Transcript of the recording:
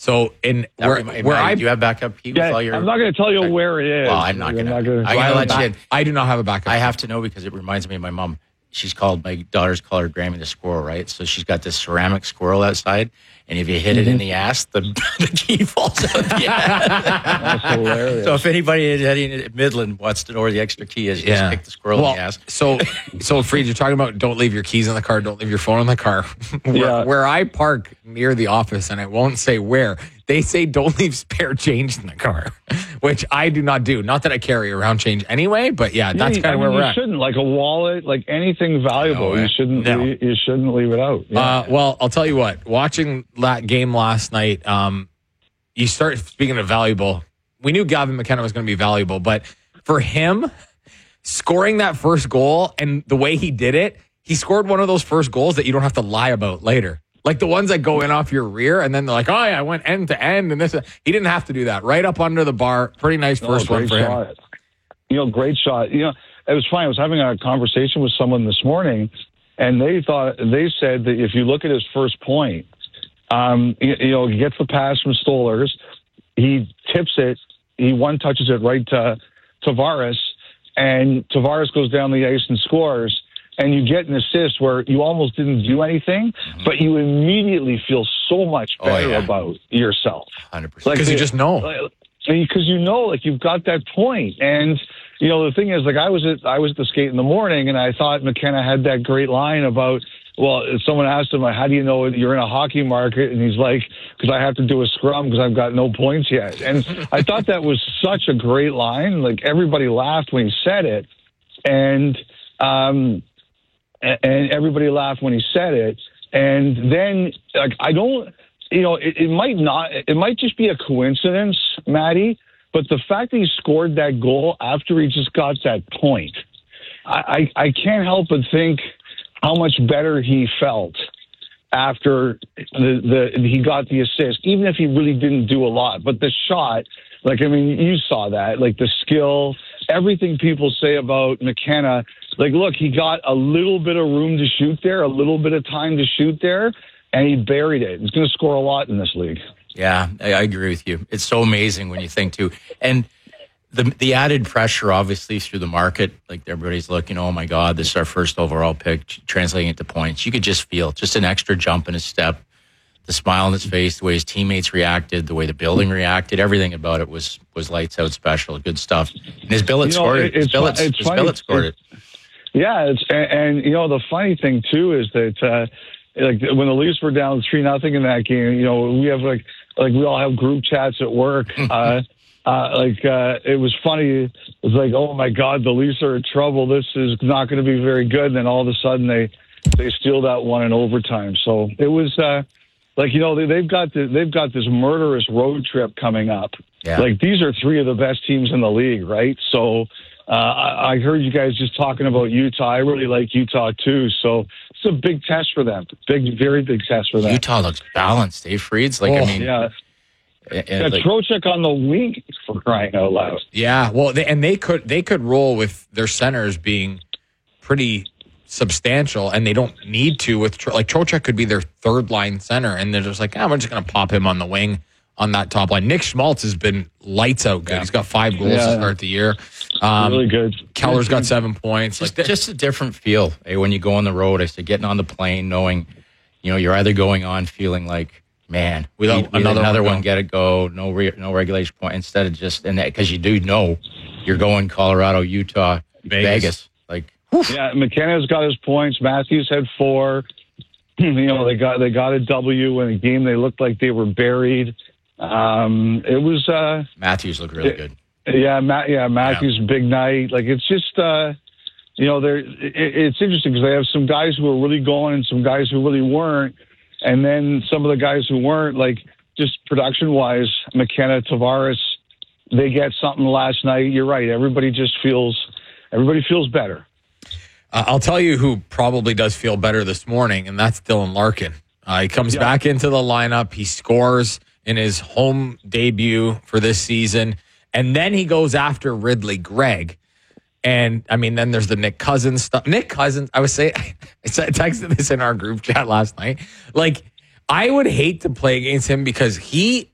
So do you have backup Pete, with all your? I'm not going to tell you where it is. Well, I'm not going to. let you in. I do not have a backup. I have to know because it reminds me of my mom. My daughter's called her Grammy the squirrel, right? So she's got this ceramic squirrel outside, and if you hit it in the ass, the key falls out the ass. That's hilarious. So if anybody heading at Midland wants to know where the extra key is, just pick the squirrel in the ass. So Freed, you're talking about don't leave your keys in the car, don't leave your phone in the car. Where I park near the office, and I won't say where, they say don't leave spare change in the car, which I do not do. Not that I carry around change anyway, but that's kind of where we're at. You shouldn't, like a wallet, like anything valuable. You shouldn't leave it out. Yeah. Well, I'll tell you what. Watching that game last night, you start speaking of valuable. We knew Gavin McKenna was going to be valuable, but for him, scoring that first goal and the way he did it, he scored one of those first goals that you don't have to lie about later. Like the ones that go in off your rear, and then they're like, oh, yeah, I went end to end, and this. He didn't have to do that. Right up under the bar. Pretty nice first one for him. Great shot. It was funny. I was having a conversation with someone this morning, and they said that if you look at his first point, he gets the pass from Stolarz, he tips it, he one-touches it right to Tavares, and Tavares goes down the ice and scores. And you get an assist where you almost didn't do anything, but you immediately feel so much better about yourself. 100%. Because you just know. Because you've got that point. And, the thing is, I was at the skate in the morning, and I thought McKenna had that great line about, someone asked him, how do you know you're in a hockey market? And he's like, because I have to do a scrum because I've got no points yet. And I thought that was such a great line. Everybody laughed when he said it. And everybody laughed when he said it. And then, it might just be a coincidence, Maddie, but the fact that he scored that goal after he just got that point, I can't help but think how much better he felt after he got the assist, even if he really didn't do a lot. But the shot, you saw that, the skill, everything people say about McKenna. Look, he got a little bit of room to shoot there, a little bit of time to shoot there, and he buried it. He's going to score a lot in this league. Yeah, I agree with you. It's so amazing when you think, too. And the added pressure, obviously, through the market, everybody's looking, oh, my God, this is our first overall pick, translating it to points. You could just feel just an extra jump in his step, the smile on his face, the way his teammates reacted, the way the building reacted, everything about it was lights out special, good stuff. And his billet scored it. His billet scored it. Yeah, and the funny thing too is that when the Leafs were down 3-0 in that game, we have we all have group chats at work. It was funny. It's oh my God, the Leafs are in trouble. This is not going to be very good. And then all of a sudden they steal that one in overtime. So it was they've got this murderous road trip coming up. Yeah. These are three of the best teams in the league, right? So. I heard you guys just talking about Utah. I really like Utah too. So it's a big test for them. Very big test for them. Utah looks balanced. Dave Freed's yeah. Trocheck on the wing for crying out loud. Yeah, well, they could roll with their centers being pretty substantial, and they don't need to. With Trocheck could be their third line center, and they're just we're just going to pop him on the wing. On that top line, Nick Schmaltz has been lights out good. He's got 5 goals to start the year. Really good. Keller's got 7 points. Just a different feel. Hey, when you go on the road, I said getting on the plane, knowing, you're either going on feeling man, we another one get it go, no regulation point, instead of just because you do know you're going Colorado, Utah, Vegas. Yeah, McKenna's got his points. Matthews had 4. They got a W in a game they looked like they were buried. It was Matthews looked really good. Yeah, Matthews big night. It's just it's interesting because they have some guys who are really going and some guys who really weren't, and then some of the guys who weren't, just production wise, McKenna, Tavares, they get something last night. You're right. Everybody feels better. I'll tell you who probably does feel better this morning, and that's Dylan Larkin. He comes back into the lineup. He scores in his home debut for this season. And then he goes after Ridley Gregg. And, then there's the Nick Cousins stuff. Nick Cousins, I texted this in our group chat last night. I would hate to play against him because he